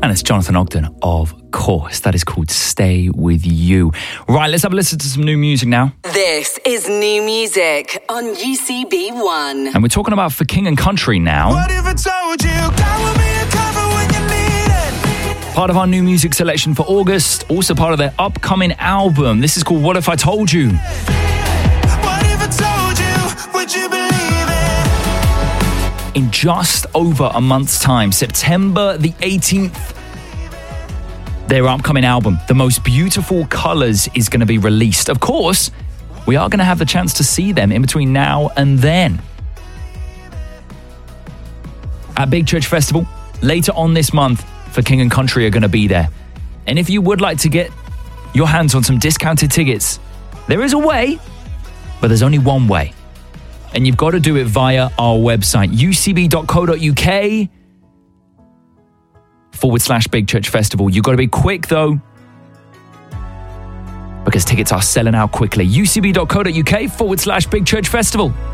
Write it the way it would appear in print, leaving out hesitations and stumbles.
And it's Jonathan Ogden, of course. That is called Stay With You. Right, let's have a listen to some new music now. This is new music on UCB1. And we're talking about For King and Country now. What if I told you God will be a cover when you need it? Part of our new music selection for August. Also part of their upcoming album. This is called What If I Told You. What if I told you? Would you believe it? In just over a month's time, September the 18th, their upcoming album, The Most Beautiful Colours, is going to be released. Of course, we are going to have the chance to see them in between now and then. At Big Church Festival, later on this month, For King and Country are going to be there. And if you would like to get your hands on some discounted tickets, there is a way, but there's only one way. And you've got to do it via our website, ucb.co.uk/Big Church Festival. You've got to be quick, though, because tickets are selling out quickly. ucb.co.uk/Big Church Festival.